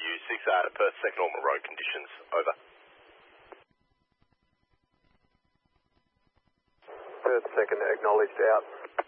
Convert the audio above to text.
you, 6 to Perth, second normal road conditions, over. Perth, second, acknowledged, out.